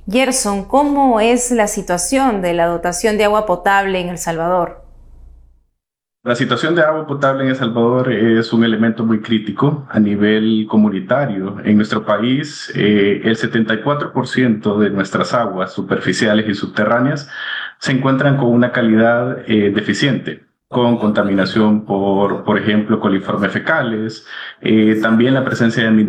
Gerson, ¿cómo es la situación de la dotación de agua potable en El Salvador? La situación de agua potable en El Salvador es un elemento muy crítico a nivel comunitario. En nuestro país, el 74% de nuestras aguas superficiales y subterráneas se encuentran con una calidad deficiente, con contaminación por ejemplo, coliformes fecales, también la presencia de